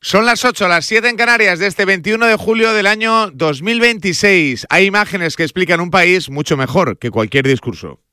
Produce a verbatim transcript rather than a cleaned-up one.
Son las ocho, las siete en Canarias de este veintiuno de julio del año dos mil veintiséis. Hay imágenes que explican un país mucho mejor que cualquier discurso.